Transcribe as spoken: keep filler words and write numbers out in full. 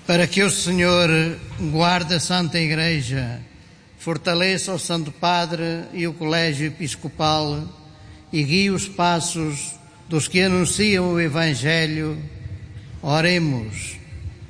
Para que o Senhor guarde a Santa Igreja, fortaleça o Santo Padre e o Colégio Episcopal e guie os passos dos que anunciam o Evangelho, oremos.